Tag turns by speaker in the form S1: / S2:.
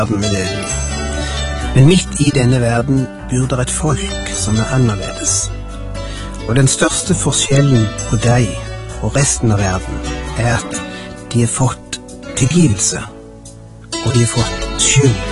S1: verden vi lever i. Men midt i denne verden bor det et folk som er annerledes. Og den største forskjellen på deg og resten av verden er at de har fått tilgivelse, og de har fått skyld.